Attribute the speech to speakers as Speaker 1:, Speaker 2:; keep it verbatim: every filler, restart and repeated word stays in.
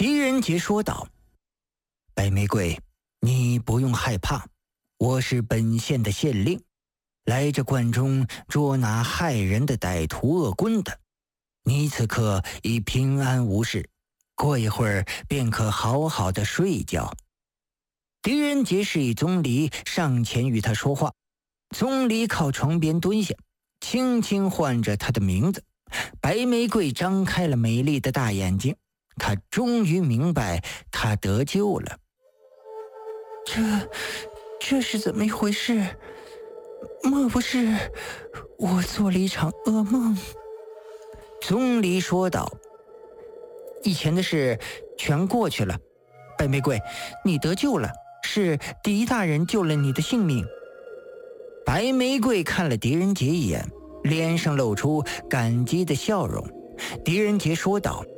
Speaker 1: 狄仁杰说道：白玫瑰，你不用害怕，我是本县的县令，来这关中捉拿害人的歹徒恶棍的。你此刻已平安无事，过一会儿便可好好的睡觉。狄仁杰示意宗离上前与他说话，宗离靠床边蹲下，轻轻唤着他的名字。白玫瑰张开了美丽的大眼睛，他终于明白他得救了。
Speaker 2: 这这是怎么一回事？莫不是我做了一场噩梦？
Speaker 1: 宗离说道：以前的事全过去了，白玫瑰，你得救了，是狄大人救了你的性命。白玫瑰看了狄仁杰一眼，脸上露出感激的笑容。狄仁杰说道：